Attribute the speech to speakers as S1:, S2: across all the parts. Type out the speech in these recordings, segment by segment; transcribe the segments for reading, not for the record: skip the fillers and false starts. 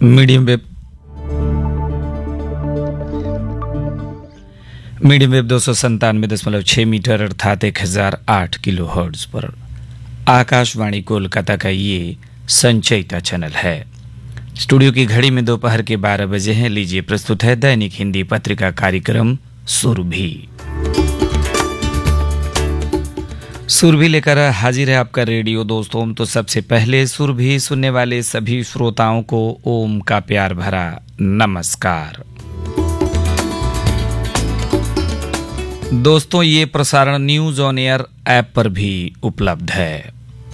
S1: Medium wave 297.6 metre अर्थात 1008 kilo hertz पर आकाशवाणी कोलकाता का ये संचयिता चैनल है। स्टूडियो की घड़ी में दोपहर के 12 बजे हैं। लीजिए प्रस्तुत है दैनिक हिंदी पत्रिका कार्यक्रम सुरभि। सुरभि लेकर हाजिर है आपका रेडियो दोस्तों। तो सबसे पहले सुरभि सुनने वाले सभी श्रोताओं को ओम का प्यार भरा नमस्कार। दोस्तों, ये प्रसारण न्यूज ऑन एयर ऐप पर भी उपलब्ध है।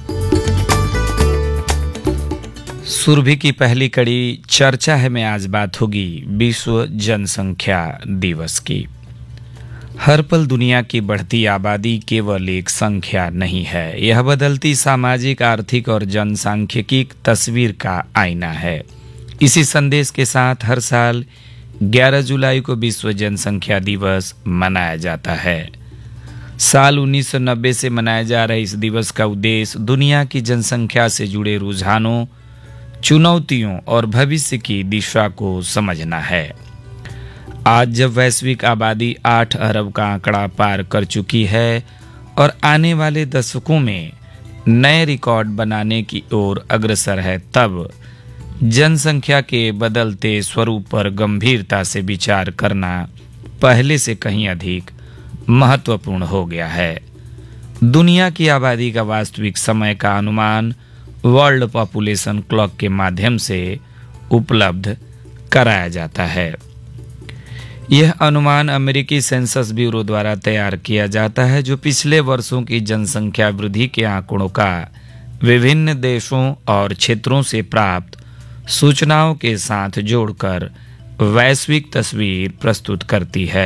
S1: सुरभि की पहली कड़ी चर्चा है में आज बात होगी विश्व जनसंख्या दिवस की। हर पल दुनिया की बढ़ती आबादी केवल एक संख्या नहीं है, यह बदलती सामाजिक, आर्थिक और जनसांख्यिकी तस्वीर का आईना है। इसी संदेश के साथ हर साल 11 जुलाई को विश्व जनसंख्या दिवस मनाया जाता है। साल 1990 से मनाए जा रहे इस दिवस का उद्देश्य दुनिया की जनसंख्या से जुड़े रुझानों, चुनौतियों और भविष्य की दिशा को समझना है। आज जब वैश्विक आबादी 8 अरब का आंकड़ा पार कर चुकी है और आने वाले दशकों में नए रिकॉर्ड बनाने की ओर अग्रसर है, तब जनसंख्या के बदलते स्वरूप पर गंभीरता से विचार करना पहले से कहीं अधिक महत्वपूर्ण हो गया है। दुनिया की आबादी का वास्तविक समय का अनुमान वर्ल्ड पॉपुलेशन क्लॉक के माध्यम से उपलब्ध कराया जाता है। यह अनुमान अमेरिकी सेंसस ब्यूरो द्वारा तैयार किया जाता है, जो पिछले वर्षों की जनसंख्या वृद्धि के आंकड़ों का विभिन्न देशों और क्षेत्रों से प्राप्त सूचनाओं के साथ जोड़कर वैश्विक तस्वीर प्रस्तुत करती है।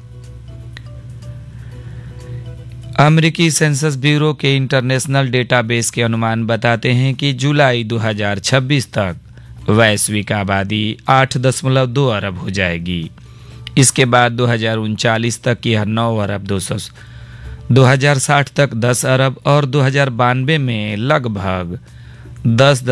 S1: अमेरिकी सेंसस ब्यूरो के इंटरनेशनल डेटाबेस के अनुमान बताते हैं कि जुलाई 2026 तक वैश्विक आबादी 8.2 अरब हो जाएगी। इसके बाद 2039 तक यह 9 अरब 2060 तक 10 अरब और 2092 में लगभग 10